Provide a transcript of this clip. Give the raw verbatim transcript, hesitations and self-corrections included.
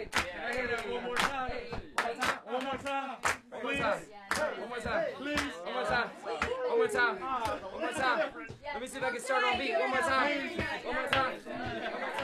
Hey, can I hear that one more time? One more time. One more time. One more time. Please. One more time. One more time. One more time. Let me see if I can start on beat. One more time. One more time.